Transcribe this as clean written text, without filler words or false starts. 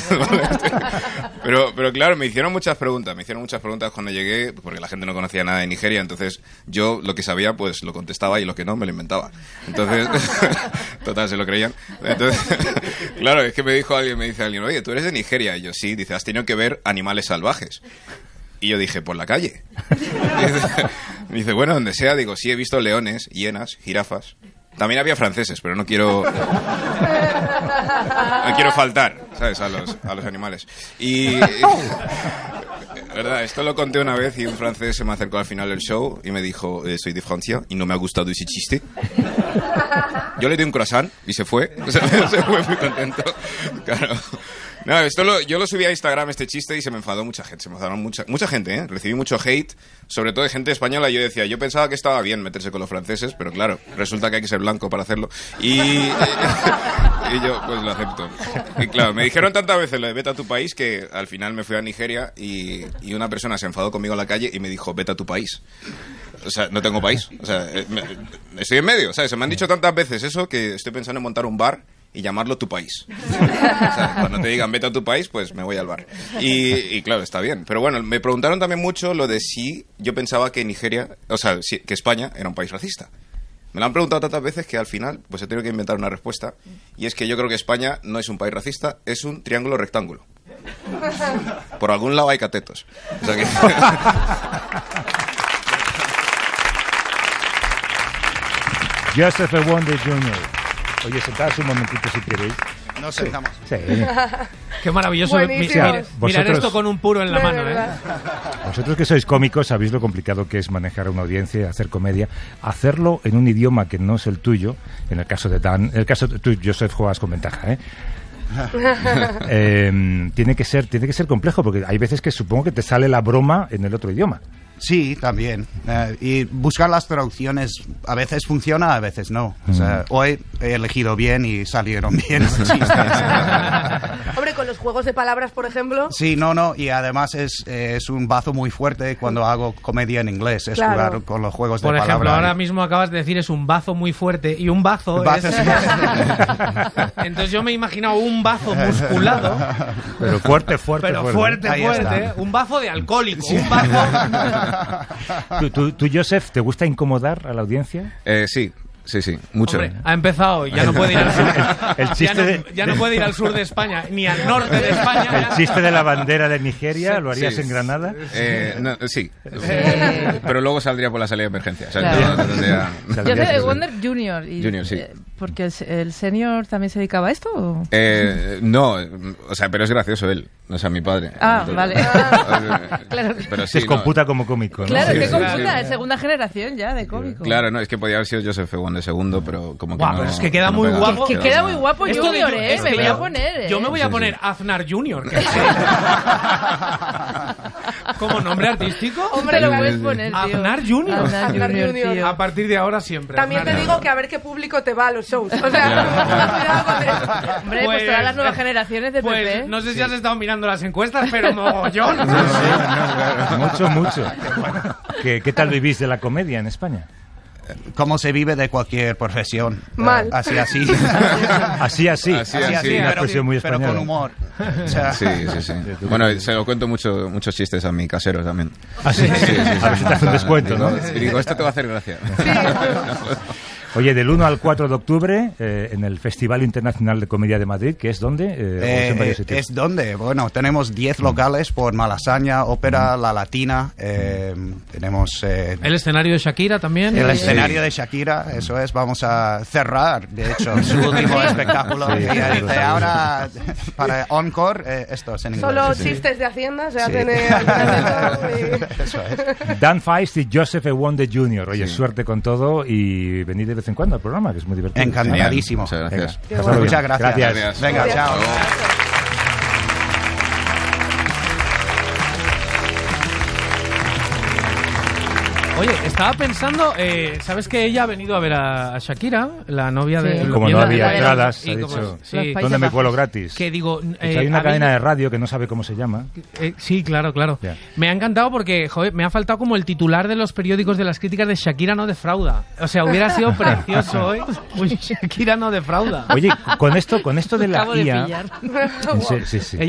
Pero claro, me hicieron muchas preguntas cuando llegué, porque la gente no conocía nada de Nigeria, entonces yo lo que sabía pues lo contestaba y lo que no me lo inventaba. Entonces, total, se lo creían. Entonces, claro, es que me dice alguien, oye, ¿tú eres de Nigeria? Y yo, sí, dice, ¿has tenido que ver animales salvajes? Y yo dije, por la calle. Me dice, bueno, donde sea. Digo, sí, he visto leones, hienas, jirafas. También había franceses, pero no quiero faltar, ¿sabes? A los animales. Y verdad, esto lo conté una vez y un francés se me acercó al final del show y me dijo, soy de Francia y no me ha gustado ese chiste. Yo le di un croissant y se fue. Se fue muy contento. Claro. No, yo lo subí a Instagram, este chiste, y se me enfadó mucha gente. Se me enfadaron mucha gente, ¿eh? Recibí mucho hate, sobre todo de gente española. Yo decía, yo pensaba que estaba bien meterse con los franceses, pero claro, resulta que hay que ser blanco para hacerlo. Y yo, pues lo acepto. Y claro, me dijeron tantas veces lo de vete a tu país que al final me fui a Nigeria y una persona se enfadó conmigo en la calle y me dijo, vete a tu país. O sea, no tengo país. O sea, estoy en medio, ¿sabes? Se me han dicho tantas veces eso que estoy pensando en montar un bar y llamarlo Tu País. O sea, cuando te digan vete a tu país, pues me voy al bar. Y claro, está bien. Pero bueno, me preguntaron también mucho lo de si yo pensaba que Nigeria, o sea, que España era un país racista. Me lo han preguntado tantas veces que al final pues he tenido que inventar una respuesta. Y es que yo creo que España no es un país racista, es un triángulo rectángulo. Por algún lado hay catetos. O sea que... Joseph Ewonde Jr. Oye, sentaos un momentito si queréis. Nos sentamos. Sí. Qué maravilloso mirar esto con un puro en la mano, ¿eh? Vosotros que sois cómicos sabéis lo complicado que es manejar una audiencia, hacer comedia, hacerlo en un idioma que no es el tuyo. En el caso de Dan, en el caso de tú, Joseph, juegas con ventaja, ¿eh? Tiene que ser complejo porque hay veces que supongo que te sale la broma en el otro idioma. Sí, también. Y buscar las traducciones a veces funciona, a veces no. O sea, hoy he elegido bien y salieron bien los chistes. Hombre, con los juegos de palabras, por ejemplo. Sí, no. Y además es un bazo muy fuerte cuando hago comedia en inglés. Es claro. Jugar con los juegos de palabras. Por ejemplo, ahora mismo acabas de decir es un bazo muy fuerte. Y un bazo es... Entonces yo me he imaginado un bazo musculado. Pero fuerte. Pero fuerte. Un bazo de alcohólico. Sí. Un bazo... ¿Tú, Joseph, te gusta incomodar a la audiencia? Sí, mucho. Hombre, ha empezado, ya no puede ir al sur. El chiste ya no puede ir al sur de España, ni al norte de España. El chiste de la bandera de Nigeria, ¿lo harías en Granada? No, sí. Pero luego saldría por la salida de emergencia. O sea, claro. Yo soy Wonder Junior. Junior, sí. ¿Porque el senior también se dedicaba a esto? ¿O? No, o sea, pero es gracioso él, o sea, mi padre. Entonces, vale. Claro. Pero sí, es computa como cómico, ¿no? Claro, que computa, es segunda generación ya de cómico. Claro, no, es que podía haber sido Joseph Ewonde segundo, pero como que no. Pero es que queda muy guapo. Que queda muy guapo Junior, me voy a poner. Yo me voy a poner Aznar Junior. ¿Como nombre artístico? Hombre, lo puedes poner, tío. Aznar Junior. Aznar Junior. A partir de ahora siempre. También te digo que a ver qué público te va a los shows. O sea, hombre, pues todas las nuevas generaciones de pues, PP. No sé si has estado mirando las encuestas, pero mogollón. Mucho. ¿Qué tal vivís de la comedia en España? Como se vive de cualquier profesión. Mal. Así. Así. Una expresión muy española. Pero con humor. O sea, sí. Bueno, se lo cuento muchos chistes a mi casero también. ¿Ah, sí? Sí. A ver si te hace un descuento, ¿no? Y digo, esto te va a hacer gracia. Oye, del 1 al 4 de octubre, en el Festival Internacional de Comedia de Madrid, ¿que es dónde? ¿Es dónde? Bueno, tenemos 10 locales por Malasaña, Ópera, La Latina. Tenemos... el escenario de Shakira también. El escenario de Shakira, eso es. Vamos a cerrar, de hecho, su último espectáculo. Sí, y dice, ahora, para Encore, esto es en inglés. Solo chistes de Hacienda, se hacen Eso es. Dan Feist y Joseph Ewonde Jr. Oye, suerte con todo y venid de vez en cuando al programa, que es muy divertido. Encantadísimo. Muchas gracias. Muchas gracias. Venga, chao. Oye, estaba pensando, ¿sabes que ella ha venido a ver a Shakira, la novia de... Como no había entradas, ha dicho, ¿dónde me cuelo gratis? Que digo... hay una cadena de radio que no sabe cómo se llama. Sí, claro. Yeah. Me ha encantado porque, joder, me ha faltado como el titular de los periódicos de las críticas de Shakira no defrauda. O sea, hubiera sido precioso hoy. Shakira no defrauda. Oye, con esto de la IA... Sí.